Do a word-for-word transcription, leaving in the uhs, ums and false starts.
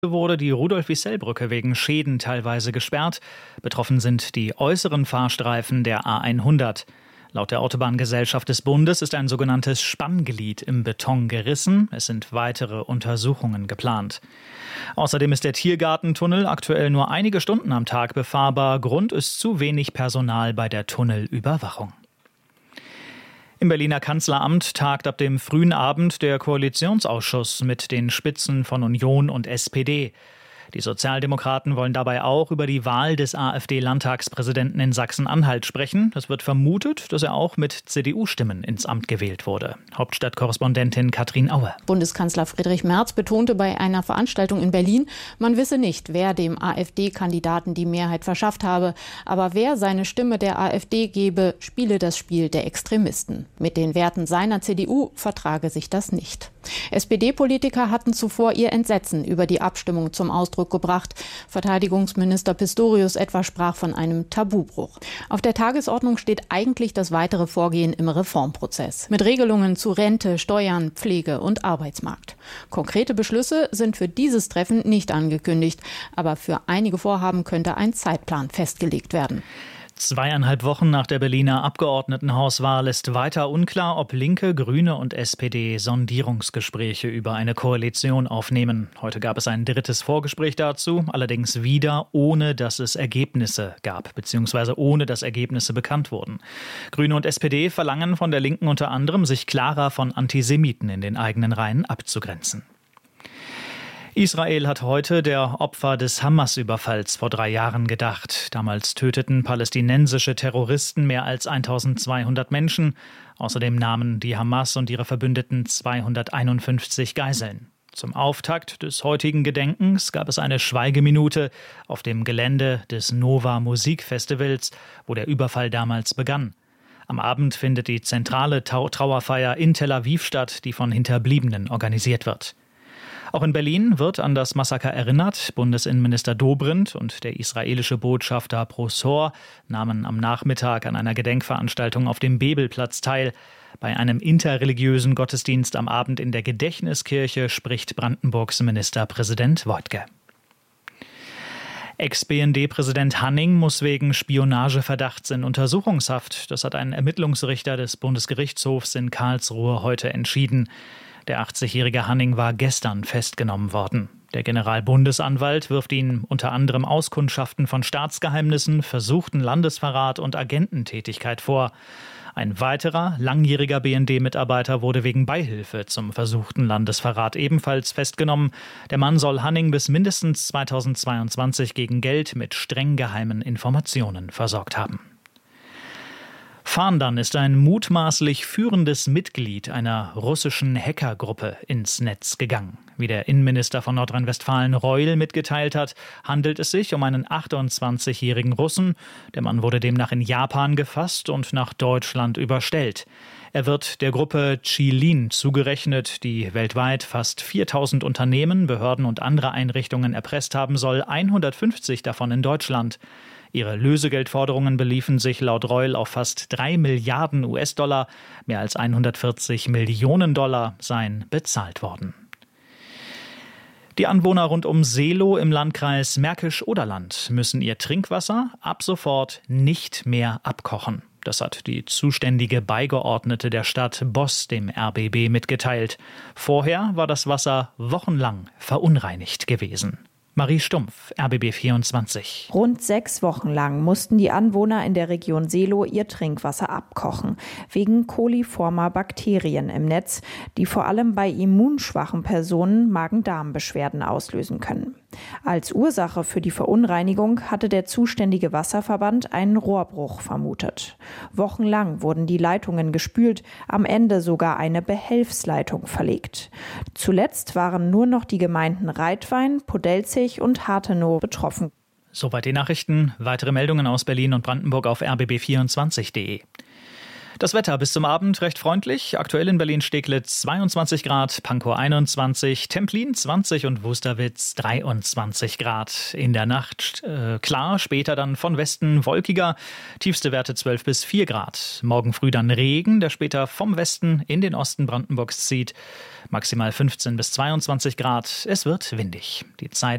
wurde die Rudolf-Wissell-Brücke wegen Schäden teilweise gesperrt. Betroffen sind die äußeren Fahrstreifen der A hundert. Laut der Autobahngesellschaft des Bundes ist ein sogenanntes Spannglied im Beton gerissen. Es sind weitere Untersuchungen geplant. Außerdem ist der Tiergartentunnel aktuell nur einige Stunden am Tag befahrbar. Grund ist zu wenig Personal bei der Tunnelüberwachung. Im Berliner Kanzleramt tagt ab dem frühen Abend der Koalitionsausschuss mit den Spitzen von Union und S P D. Die Sozialdemokraten wollen dabei auch über die Wahl des AfD-Landtagspräsidenten in Sachsen-Anhalt sprechen. Es wird vermutet, dass er auch mit C D U-Stimmen ins Amt gewählt wurde. Hauptstadtkorrespondentin Katrin Aue. Bundeskanzler Friedrich Merz betonte bei einer Veranstaltung in Berlin, man wisse nicht, wer dem AfD-Kandidaten die Mehrheit verschafft habe. Aber wer seine Stimme der AfD gebe, spiele das Spiel der Extremisten. Mit den Werten seiner C D U vertrage sich das nicht. S P D-Politiker hatten zuvor ihr Entsetzen über die Abstimmung zum Ausdruck gebracht. Verteidigungsminister Pistorius etwa sprach von einem Tabubruch. Auf der Tagesordnung steht eigentlich das weitere Vorgehen im Reformprozess. Mit Regelungen zu Rente, Steuern, Pflege und Arbeitsmarkt. Konkrete Beschlüsse sind für dieses Treffen nicht angekündigt. Aber für einige Vorhaben könnte ein Zeitplan festgelegt werden. Zweieinhalb Wochen nach der Berliner Abgeordnetenhauswahl ist weiter unklar, ob Linke, Grüne und S P D Sondierungsgespräche über eine Koalition aufnehmen. Heute gab es ein drittes Vorgespräch dazu, allerdings wieder ohne, dass es Ergebnisse gab, beziehungsweise ohne, dass Ergebnisse bekannt wurden. Grüne und S P D verlangen von der Linken unter anderem, sich klarer von Antisemiten in den eigenen Reihen abzugrenzen. Israel hat heute der Opfer des Hamas-Überfalls vor drei Jahren gedacht. Damals töteten palästinensische Terroristen mehr als eintausendzweihundert Menschen. Außerdem nahmen die Hamas und ihre Verbündeten zweihunderteinundfünfzig Geiseln. Zum Auftakt des heutigen Gedenkens gab es eine Schweigeminute auf dem Gelände des Nova Musikfestivals, wo der Überfall damals begann. Am Abend findet die zentrale Trauerfeier in Tel Aviv statt, die von Hinterbliebenen organisiert wird. Auch in Berlin wird an das Massaker erinnert. Bundesinnenminister Dobrindt und der israelische Botschafter Prosor nahmen am Nachmittag an einer Gedenkveranstaltung auf dem Bebelplatz teil. Bei einem interreligiösen Gottesdienst am Abend in der Gedächtniskirche spricht Brandenburgs Ministerpräsident Woidke. Ex-B N D-Präsident Hanning muss wegen Spionageverdachts in Untersuchungshaft. Das hat ein Ermittlungsrichter des Bundesgerichtshofs in Karlsruhe heute entschieden. Der achtzigjährige Hanning war gestern festgenommen worden. Der Generalbundesanwalt wirft ihm unter anderem Auskundschaften von Staatsgeheimnissen, versuchten Landesverrat und Agententätigkeit vor. Ein weiterer, langjähriger B N D-Mitarbeiter wurde wegen Beihilfe zum versuchten Landesverrat ebenfalls festgenommen. Der Mann soll Hanning bis mindestens zweitausendzweiundzwanzig gegen Geld mit streng geheimen Informationen versorgt haben. Fahndan ist ein mutmaßlich führendes Mitglied einer russischen Hackergruppe ins Netz gegangen. Wie der Innenminister von Nordrhein-Westfalen Reul mitgeteilt hat, handelt es sich um einen achtundzwanzigjährigen Russen. Der Mann wurde demnach in Japan gefasst und nach Deutschland überstellt. Er wird der Gruppe Qilin zugerechnet, die weltweit fast viertausend Unternehmen, Behörden und andere Einrichtungen erpresst haben soll, hundertfünfzig davon in Deutschland. Ihre Lösegeldforderungen beliefen sich laut Reul auf fast drei Milliarden U S-Dollar. Mehr als hundertvierzig Millionen Dollar seien bezahlt worden. Die Anwohner rund um Seelow im Landkreis Märkisch-Oderland müssen ihr Trinkwasser ab sofort nicht mehr abkochen. Das hat die zuständige Beigeordnete der Stadt Boss dem R B B mitgeteilt. Vorher war das Wasser wochenlang verunreinigt gewesen. Marie Stumpf, R B B vierundzwanzig. Rund sechs Wochen lang mussten die Anwohner in der Region Seelow ihr Trinkwasser abkochen, wegen koliformer Bakterien im Netz, die vor allem bei immunschwachen Personen Magen-Darm-Beschwerden auslösen können. Als Ursache für die Verunreinigung hatte der zuständige Wasserverband einen Rohrbruch vermutet. Wochenlang wurden die Leitungen gespült, am Ende sogar eine Behelfsleitung verlegt. Zuletzt waren nur noch die Gemeinden Reitwein, Podelzig und Hartenow betroffen. Soweit die Nachrichten. Weitere Meldungen aus Berlin und Brandenburg auf r b b vierundzwanzig punkt d e. Das Wetter bis zum Abend recht freundlich. Aktuell in Berlin-Steglitz zweiundzwanzig Grad, Pankow einundzwanzig, Templin zwanzig und Wusterwitz dreiundzwanzig Grad. In der Nacht äh, klar, später dann von Westen wolkiger, tiefste Werte zwölf bis vier Grad. Morgen früh dann Regen, der später vom Westen in den Osten Brandenburgs zieht. Maximal fünfzehn bis zweiundzwanzig Grad. Es wird windig. Die Zeit